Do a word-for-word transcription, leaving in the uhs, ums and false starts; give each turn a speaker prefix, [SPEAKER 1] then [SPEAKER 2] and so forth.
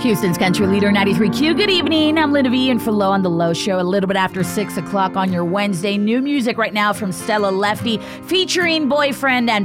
[SPEAKER 1] Houston's country leader, ninety-three Q. Good evening. I'm Linda V, and for Low on the Low Show, a little bit after six o'clock on your Wednesday. New music right now from Stella Lefty, featuring Boyfriend and